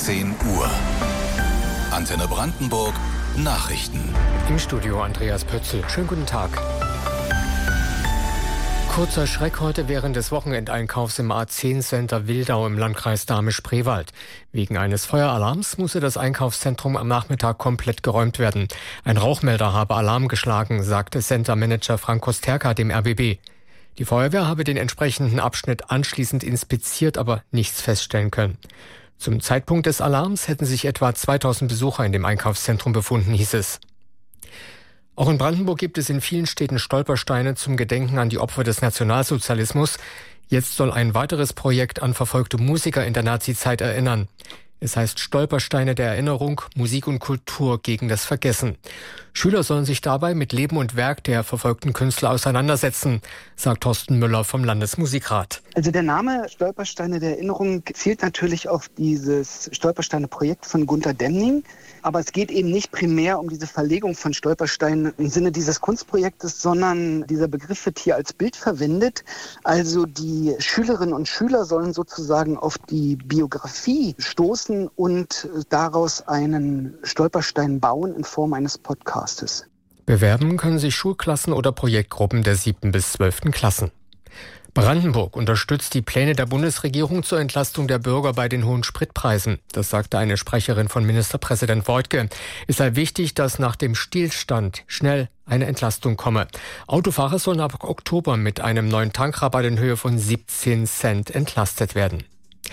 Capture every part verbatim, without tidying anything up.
zehn Uhr. Antenne Brandenburg Nachrichten. Im Studio Andreas Pötzl. Schönen guten Tag. Kurzer Schreck heute während des Wochenendeinkaufs im A zehn Center Wildau im Landkreis Dahme-Spreewald. Wegen eines Feueralarms musste das Einkaufszentrum am Nachmittag komplett geräumt werden. Ein Rauchmelder habe Alarm geschlagen, sagte Centermanager Frank Kosterka dem R B B. Die Feuerwehr habe den entsprechenden Abschnitt anschließend inspiziert, aber nichts feststellen können. Zum Zeitpunkt des Alarms hätten sich etwa zweitausend Besucher in dem Einkaufszentrum befunden, hieß es. Auch in Brandenburg gibt es in vielen Städten Stolpersteine zum Gedenken an die Opfer des Nationalsozialismus. Jetzt soll ein weiteres Projekt an verfolgte Musiker in der Nazizeit erinnern. Es heißt Stolpersteine der Erinnerung, Musik und Kultur gegen das Vergessen. Schüler sollen sich dabei mit Leben und Werk der verfolgten Künstler auseinandersetzen, sagt Thorsten Müller vom Landesmusikrat. Also der Name Stolpersteine der Erinnerung zielt natürlich auf dieses Stolpersteine-Projekt von Gunter Demning. Aber es geht eben nicht primär um diese Verlegung von Stolpersteinen im Sinne dieses Kunstprojektes, sondern dieser Begriff wird hier als Bild verwendet. Also die Schülerinnen und Schüler sollen sozusagen auf die Biografie stoßen und daraus einen Stolperstein bauen in Form eines Podcastes. Bewerben können sich Schulklassen oder Projektgruppen der siebten bis zwölften Klassen. Brandenburg unterstützt die Pläne der Bundesregierung zur Entlastung der Bürger bei den hohen Spritpreisen. Das sagte eine Sprecherin von Ministerpräsident Woidke. Es sei wichtig, dass nach dem Stillstand schnell eine Entlastung komme. Autofahrer sollen ab Oktober mit einem neuen Tankrabatt in Höhe von siebzehn Cent entlastet werden.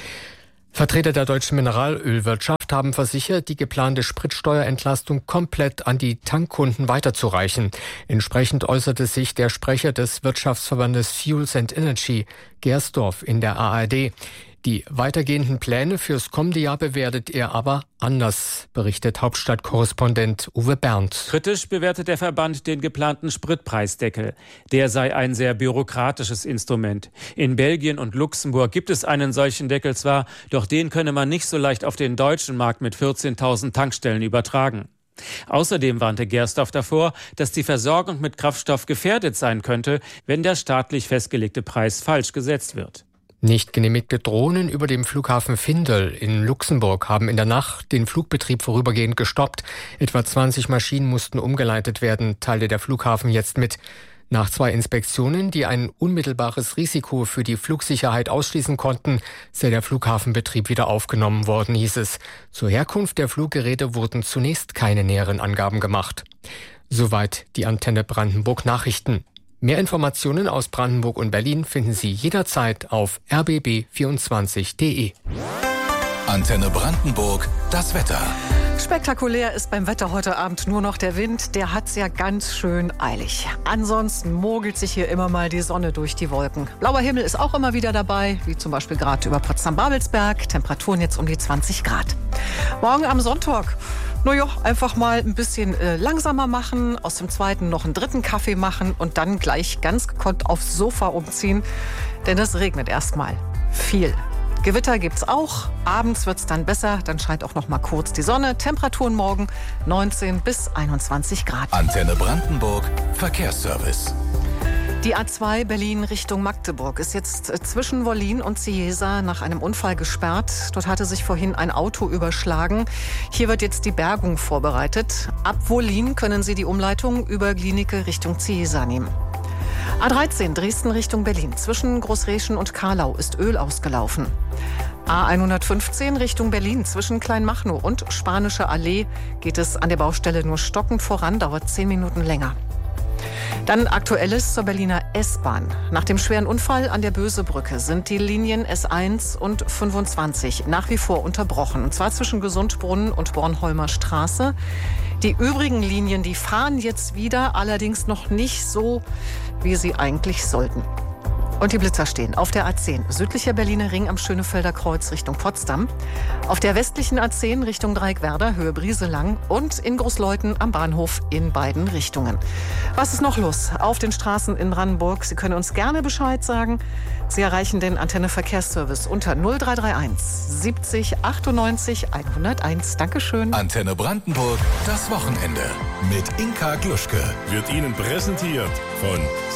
Vertreter der deutschen Mineralölwirtschaft haben versichert, die geplante Spritsteuerentlastung komplett an die Tankkunden weiterzureichen. Entsprechend äußerte sich der Sprecher des Wirtschaftsverbandes Fuels and Energy, Gersdorf, in der A R D. Die weitergehenden Pläne fürs kommende Jahr bewertet er aber anders, berichtet Hauptstadtkorrespondent Uwe Berndt. Kritisch bewertet der Verband den geplanten Spritpreisdeckel. Der sei ein sehr bürokratisches Instrument. In Belgien und Luxemburg gibt es einen solchen Deckel zwar, doch den könne man nicht so leicht auf den deutschen Markt mit vierzehntausend Tankstellen übertragen. Außerdem warnte Gersdorf davor, dass die Versorgung mit Kraftstoff gefährdet sein könnte, wenn der staatlich festgelegte Preis falsch gesetzt wird. Nicht genehmigte Drohnen über dem Flughafen Findel in Luxemburg haben in der Nacht den Flugbetrieb vorübergehend gestoppt. Etwa zwanzig Maschinen mussten umgeleitet werden, teilte der Flughafen jetzt mit. Nach zwei Inspektionen, die ein unmittelbares Risiko für die Flugsicherheit ausschließen konnten, sei der Flughafenbetrieb wieder aufgenommen worden, hieß es. Zur Herkunft der Fluggeräte wurden zunächst keine näheren Angaben gemacht. Soweit die Antenne Brandenburg Nachrichten. Mehr Informationen aus Brandenburg und Berlin finden Sie jederzeit auf r b b vierundzwanzig punkt d e. Antenne Brandenburg, das Wetter. Spektakulär ist beim Wetter heute Abend nur noch der Wind. Der hat's ja ganz schön eilig. Ansonsten mogelt sich hier immer mal die Sonne durch die Wolken. Blauer Himmel ist auch immer wieder dabei, wie zum Beispiel gerade über Potsdam-Babelsberg. Temperaturen jetzt um die zwanzig Grad. Morgen am Sonntag, naja, einfach mal ein bisschen äh, langsamer machen, aus dem zweiten noch einen dritten Kaffee machen und dann gleich ganz gekonnt aufs Sofa umziehen. Denn es regnet erstmal viel. Gewitter gibt's auch. Abends wird's dann besser. Dann scheint auch noch mal kurz die Sonne. Temperaturen morgen neunzehn bis einundzwanzig Grad. Antenne Brandenburg Verkehrsservice. Die A zwei Berlin Richtung Magdeburg ist jetzt zwischen Wollin und Cieza nach einem Unfall gesperrt. Dort hatte sich vorhin ein Auto überschlagen. Hier wird jetzt die Bergung vorbereitet. Ab Wollin können Sie die Umleitung über Glienicke Richtung Cieza nehmen. A dreizehn Dresden Richtung Berlin. Zwischen Großreschen und Karlau ist Öl ausgelaufen. A hundertfünfzehn Richtung Berlin. Zwischen Kleinmachnow und Spanische Allee geht es an der Baustelle nur stockend voran, dauert zehn Minuten länger. Dann Aktuelles zur Berliner S-Bahn. Nach dem schweren Unfall an der Bösebrücke sind die Linien S eins und fünfundzwanzig nach wie vor unterbrochen. Und zwar zwischen Gesundbrunnen und Bornholmer Straße. Die übrigen Linien, die fahren jetzt wieder, allerdings noch nicht so, wie sie eigentlich sollten. Und die Blitzer stehen auf der A zehn, südlicher Berliner Ring am Schönefelder Kreuz Richtung Potsdam, auf der westlichen A zehn Richtung Dreieckwerder, Höhe Brieselang und in Großleuthen am Bahnhof in beiden Richtungen. Was ist noch los auf den Straßen in Brandenburg? Sie können uns gerne Bescheid sagen. Sie erreichen den Antenne Verkehrsservice unter null drei drei eins siebzig achtundneunzig hunderteins. Dankeschön. Antenne Brandenburg, das Wochenende mit Inka Gluschke. Wird Ihnen präsentiert von